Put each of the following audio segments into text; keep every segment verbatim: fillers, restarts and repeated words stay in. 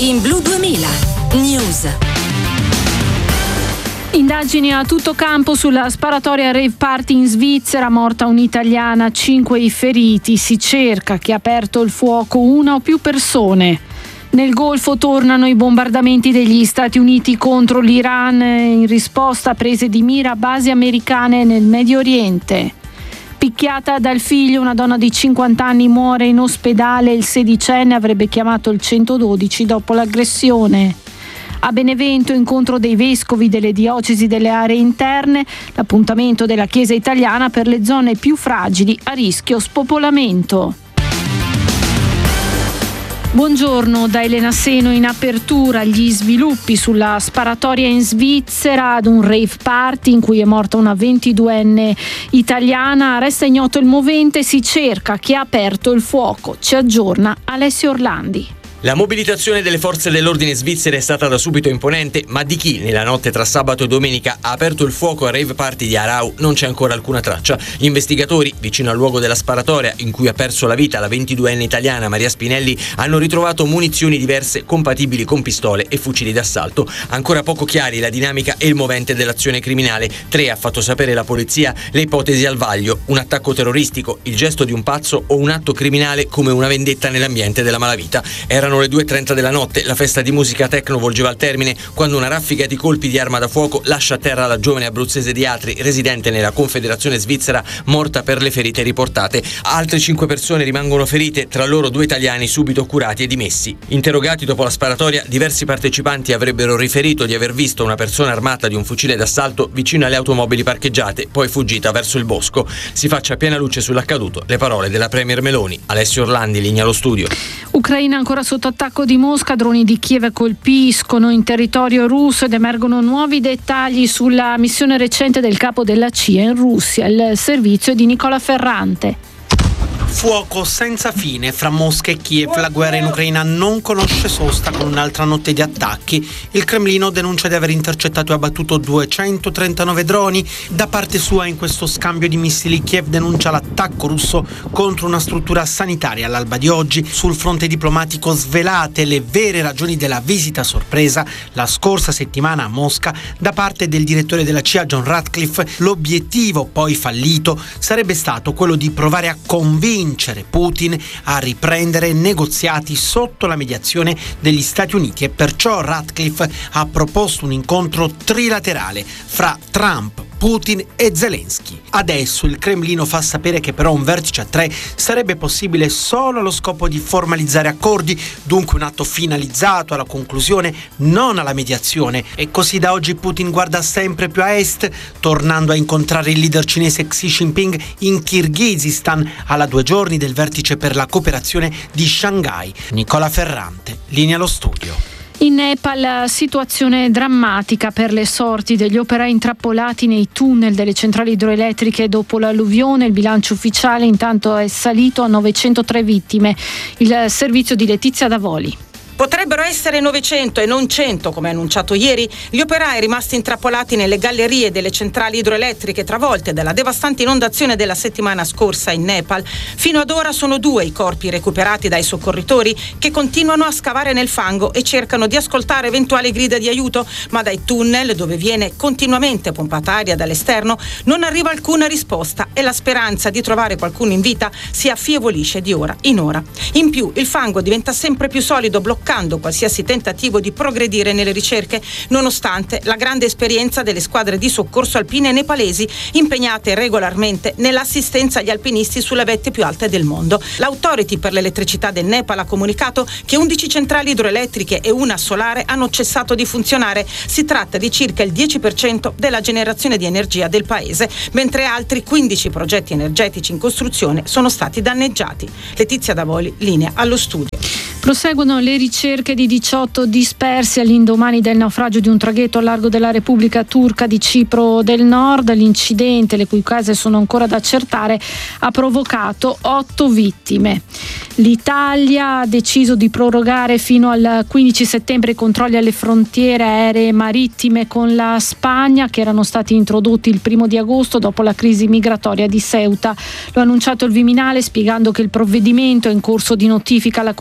in Blu duemila News. Indagini a tutto campo sulla sparatoria rave party in Svizzera, morta un'italiana, cinque i feriti. Si cerca chi ha aperto il fuoco, una o più persone. Nel Golfo tornano i bombardamenti degli Stati Uniti contro l'Iran in risposta a prese di mira basi americane nel Medio Oriente. Picchiata dal figlio, una donna di cinquanta anni muore in ospedale. Il sedicenne avrebbe chiamato il centododici dopo l'aggressione. A Benevento, incontro dei vescovi delle diocesi delle aree interne, l'appuntamento della Chiesa italiana per le zone più fragili a rischio spopolamento. Buongiorno da Elena Seno. In apertura gli sviluppi sulla sparatoria in Svizzera ad un rave party in cui è morta una ventiduenne italiana. Resta ignoto il movente, si cerca chi ha aperto il fuoco. Ci aggiorna Alessio Orlandi. La mobilitazione delle forze dell'ordine svizzere è stata da subito imponente, ma di chi nella notte tra sabato e domenica ha aperto il fuoco al rave party di Aarau non c'è ancora alcuna traccia. Gli investigatori, vicino al luogo della sparatoria in cui ha perso la vita la ventiduenne italiana Maria Spinelli, hanno ritrovato munizioni diverse compatibili con pistole e fucili d'assalto. Ancora poco chiari la dinamica e il movente dell'azione criminale. Tre ha fatto sapere la polizia le ipotesi al vaglio: un attacco terroristico, il gesto di un pazzo o un atto criminale come una vendetta nell'ambiente della malavita. Erano le due e trenta della notte, la festa di musica techno volgeva al termine quando una raffica di colpi di arma da fuoco lascia a terra la giovane abruzzese di Atri, residente nella Confederazione Svizzera, morta per le ferite riportate. Altre cinque persone rimangono ferite, tra loro due italiani subito curati e dimessi. Interrogati dopo la sparatoria, diversi partecipanti avrebbero riferito di aver visto una persona armata di un fucile d'assalto vicino alle automobili parcheggiate, poi fuggita verso il bosco. Si faccia piena luce sull'accaduto. Le parole della Premier Meloni. Alessio Orlandi, linea allo studio. Ucraina ancora sotto attacco di Mosca, droni di Kiev colpiscono in territorio russo ed emergono nuovi dettagli sulla missione recente del capo della C I A in Russia. Il servizio è di Nicola Ferrante. Fuoco senza fine fra Mosca e Kiev. La guerra in Ucraina non conosce sosta con un'altra notte di attacchi. Il Cremlino denuncia di aver intercettato e abbattuto duecentotrentanove droni. Da parte sua, in questo scambio di missili, Kiev denuncia l'attacco russo contro una struttura sanitaria all'alba di oggi. Sul fronte diplomatico, svelate le vere ragioni della visita sorpresa la scorsa settimana a Mosca da parte del direttore della C I A John Ratcliffe. L'obiettivo, poi fallito, sarebbe stato quello di provare a convincere Putin a riprendere negoziati sotto la mediazione degli Stati Uniti, e perciò Ratcliffe ha proposto un incontro trilaterale fra Trump, Putin e Zelensky. Adesso il Cremlino fa sapere che però un vertice a tre sarebbe possibile solo allo scopo di formalizzare accordi, dunque un atto finalizzato alla conclusione, non alla mediazione. E così da oggi Putin guarda sempre più a est, tornando a incontrare il leader cinese Xi Jinping in Kirghizistan alla due giorni del vertice per la cooperazione di Shanghai. Nicola Ferrante, linea allo studio. In Nepal situazione drammatica per le sorti degli operai intrappolati nei tunnel delle centrali idroelettriche dopo l'alluvione. Il bilancio ufficiale intanto è salito a novecentotré vittime. Il servizio di Letizia Davoli. Potrebbero essere novecento e non cento, come annunciato ieri, gli operai rimasti intrappolati nelle gallerie delle centrali idroelettriche travolte dalla devastante inondazione della settimana scorsa in Nepal. Fino ad ora sono due i corpi recuperati dai soccorritori, che continuano a scavare nel fango e cercano di ascoltare eventuali grida di aiuto, ma dai tunnel, dove viene continuamente pompata aria dall'esterno, non arriva alcuna risposta e la speranza di trovare qualcuno in vita si affievolisce di ora in ora. In più, il fango diventa sempre più solido, bloccando qualsiasi tentativo di progredire nelle ricerche, nonostante la grande esperienza delle squadre di soccorso alpine nepalesi impegnate regolarmente nell'assistenza agli alpinisti sulle vette più alte del mondo. L'Authority per l'elettricità del Nepal ha comunicato che undici centrali idroelettriche e una solare hanno cessato di funzionare. Si tratta di circa il dieci per cento della generazione di energia del paese, mentre altri quindici progetti energetici in costruzione sono stati danneggiati. Letizia Davoli, linea allo studio. Proseguono le ricerche di diciotto dispersi all'indomani del naufragio di un traghetto a largo della Repubblica Turca di Cipro del Nord. L'incidente, le cui cause sono ancora da accertare, ha provocato otto vittime. L'Italia ha deciso di prorogare fino al quindici settembre i controlli alle frontiere aeree e marittime con la Spagna, che erano stati introdotti il primo di agosto dopo la crisi migratoria di Ceuta. Lo ha annunciato il Viminale, spiegando che il provvedimento è in corso di notifica alla Commissione Europea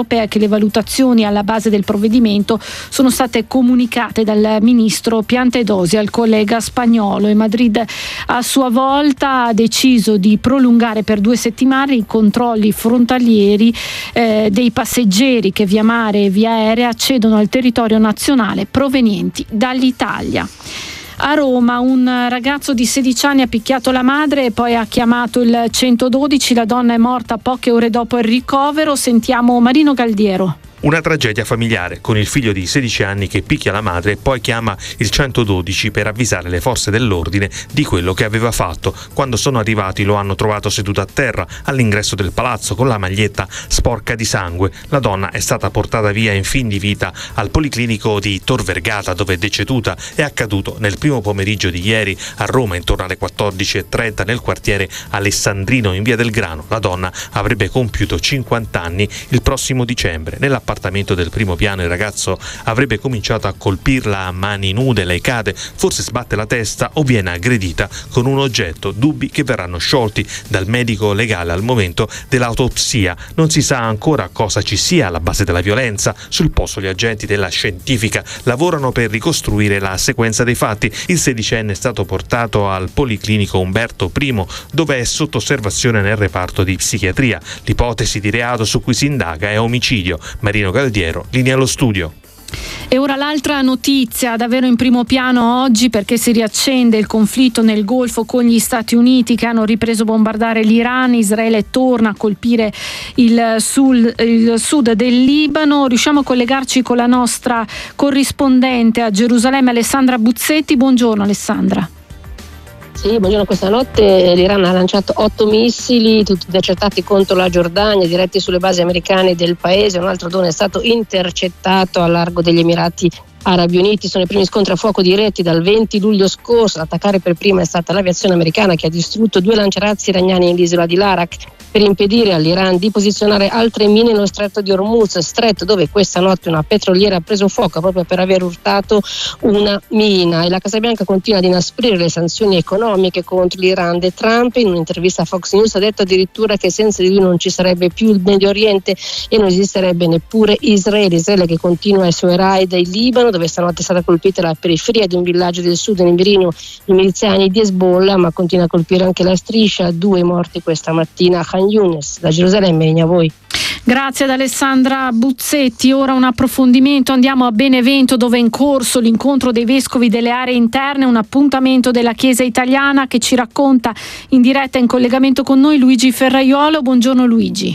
europea e che le valutazioni alla base del provvedimento sono state comunicate dal ministro Piantedosi al collega spagnolo, e Madrid a sua volta ha deciso di prolungare per due settimane i controlli frontalieri eh, dei passeggeri che via mare e via aerea accedono al territorio nazionale provenienti dall'Italia. A Roma un ragazzo di sedici anni ha picchiato la madre e poi ha chiamato il centododici. La donna è morta poche ore dopo il ricovero. Sentiamo Marino Galdiero. Una tragedia familiare con il figlio di sedici anni che picchia la madre e poi chiama il centododici per avvisare le forze dell'ordine di quello che aveva fatto. Quando sono arrivati lo hanno trovato seduto a terra all'ingresso del palazzo con la maglietta sporca di sangue. La donna è stata portata via in fin di vita al policlinico di Tor Vergata, dove è deceduta. È accaduto nel primo pomeriggio di ieri a Roma intorno alle quattordici e trenta nel quartiere Alessandrino in via del Grano. La donna avrebbe compiuto cinquanta anni il prossimo dicembre. Nella appartamento del primo piano il ragazzo avrebbe cominciato a colpirla a mani nude, lei cade, forse sbatte la testa o viene aggredita con un oggetto, dubbi che verranno sciolti dal medico legale al momento dell'autopsia. Non si sa ancora cosa ci sia alla base della violenza. Sul posto gli agenti della scientifica lavorano per ricostruire la sequenza dei fatti. Il sedicenne è stato portato al Policlinico Umberto I, dove è sotto osservazione nel reparto di psichiatria. L'ipotesi di reato su cui si indaga è omicidio. Marino Galdiero, linea allo studio. E ora l'altra notizia davvero in primo piano oggi, perché si riaccende il conflitto nel Golfo con gli Stati Uniti che hanno ripreso a bombardare l'Iran. Israele torna a colpire il sud, il sud del Libano. Riusciamo a collegarci con la nostra corrispondente a Gerusalemme, Alessandra Buzzetti. Buongiorno Alessandra. Sì, buongiorno. Questa notte l'Iran ha lanciato otto missili, tutti intercettati contro la Giordania, diretti sulle basi americane del paese. Un altro drone è stato intercettato a largo degli Emirati Arabi Uniti. Sono i primi scontri a fuoco diretti dal venti luglio scorso. Ad attaccare per prima è stata l'aviazione americana, che ha distrutto due lanciarazzi iraniani nell'isola di Larak per impedire all'Iran di posizionare altre mine nello stretto di Hormuz, stretto dove questa notte una petroliera ha preso fuoco proprio per aver urtato una mina. E la Casa Bianca continua ad inasprire le sanzioni economiche contro l'Iran. De Trump in un'intervista a Fox News ha detto addirittura che senza di lui non ci sarebbe più il Medio Oriente e non esisterebbe neppure Israele. Israele che continua i suoi raid in Libano, dove stanotte è stata colpita la periferia di un villaggio del sud in Mirino, i miliziani di Hezbollah, ma continua a colpire anche la striscia. Due morti questa mattina a Khan Younis. Da Gerusalemme, linea a voi. Grazie ad Alessandra Buzzetti. Ora un approfondimento, andiamo a Benevento, dove è in corso l'incontro dei vescovi delle aree interne, un appuntamento della Chiesa italiana che ci racconta in diretta in collegamento con noi Luigi Ferraiolo. Buongiorno Luigi.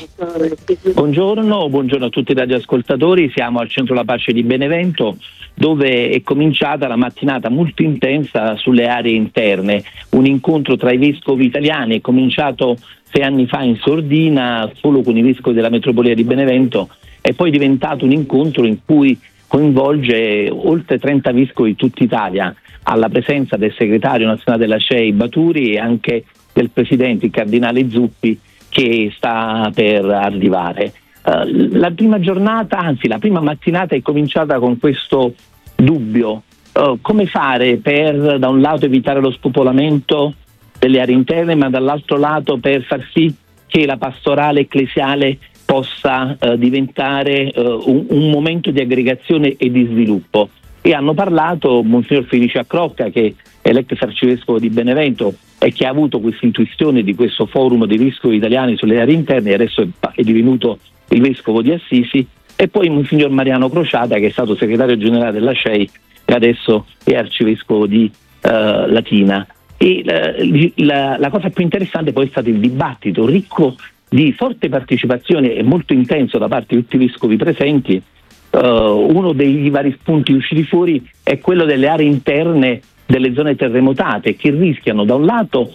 Buongiorno, buongiorno a tutti i radioascoltatori. Siamo al Centro La Pace di Benevento, dove è cominciata la mattinata molto intensa sulle aree interne. Un incontro tra i vescovi italiani è cominciato sei anni fa in sordina solo con i vescovi della metropolia di Benevento, è poi diventato un incontro in cui coinvolge oltre trenta vescovi di tutta Italia, alla presenza del segretario nazionale della C E I Baturi e anche del presidente, il cardinale Zuppi, che sta per arrivare. Uh, la prima giornata, anzi la prima mattinata è cominciata con questo dubbio: uh, come fare per da un lato evitare lo spopolamento delle aree interne, ma dall'altro lato per far sì che la pastorale ecclesiale possa uh, diventare uh, un, un momento di aggregazione e di sviluppo. E hanno parlato Monsignor Felice Accrocca, che è l'ex arcivescovo di Benevento e che ha avuto questa intuizione di questo forum dei vescovi italiani sulle aree interne e adesso è, è divenuto il vescovo di Assisi, e poi Monsignor Mariano Crociata, che è stato segretario generale della C E I e adesso è arcivescovo di uh, Latina. E la, la, la cosa più interessante poi è stato il dibattito ricco di forte partecipazione e molto intenso da parte di tutti i vescovi presenti. Uh, uno dei vari spunti usciti fuori è quello delle aree interne delle zone terremotate, che rischiano da un lato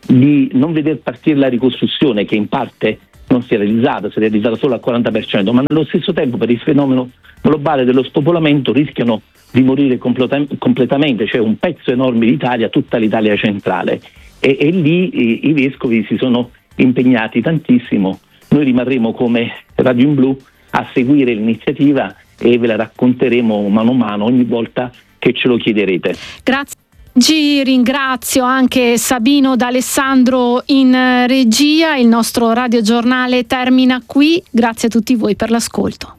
di non veder partire la ricostruzione, che in parte non si è realizzata, si è realizzata solo al quaranta per cento, ma nello stesso tempo per il fenomeno globale dello spopolamento rischiano di morire completa- completamente, cioè un pezzo enorme d'Italia, tutta l'Italia centrale, e, e lì i, i vescovi si sono impegnati tantissimo. Noi rimarremo come Radio in Blu a seguire l'iniziativa e ve la racconteremo mano a mano ogni volta che ce lo chiederete. Grazie. Oggi ringrazio anche Sabino D'Alessandro in regia. Il nostro radiogiornale termina qui. Grazie a tutti voi per l'ascolto.